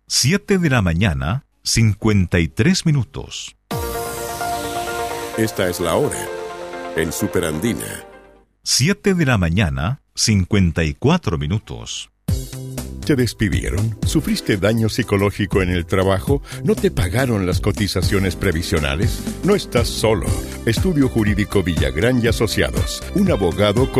7 de la mañana, 53 minutos. Esta es la hora en Superandina. 7 de la mañana, 54 minutos. ¿Te despidieron? ¿Sufriste daño psicológico en el trabajo? ¿No te pagaron las cotizaciones previsionales? No estás solo. Estudio Jurídico Villagrán y Asociados. Un abogado con